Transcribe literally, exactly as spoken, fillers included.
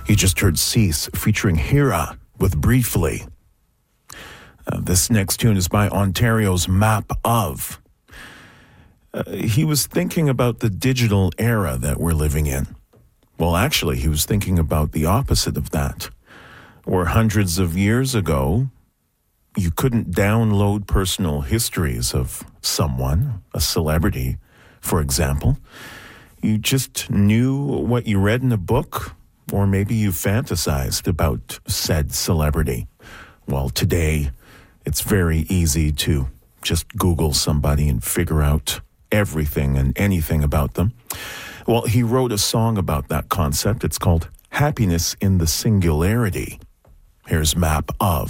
You just heard Cease featuring Hira with Briefly. Uh, this next tune is by Ontario's Map Of. Uh, he was thinking about the digital era that we're living in. Well, actually, he was thinking about the opposite of that, where hundreds of years ago, you couldn't download personal histories of someone, a celebrity, for example. You just knew what you read in a book, or maybe you fantasized about said celebrity. Well, today, it's very easy to just Google somebody and figure out everything and anything about them. Well, he wrote a song about that concept. It's called Happiness in the Singularity. Here's Map Of.